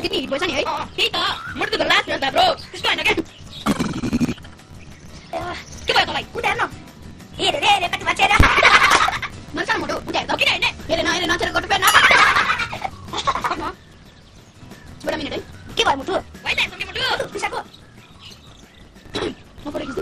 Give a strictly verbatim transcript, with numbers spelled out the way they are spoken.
कितनी हिट भएछ नि है त्यही त मुटु त लास्ट भयो ब्रो त्यस्तो हैन के के भयो तलाई उठेर न हेरे रे रे कति बचेर नचर मुटु उठेर त किन हैन हेरे न हेरे नचर गटु पेन बडा मिनेट है के भयो मुटु भइ त मुटु पिसाको म परे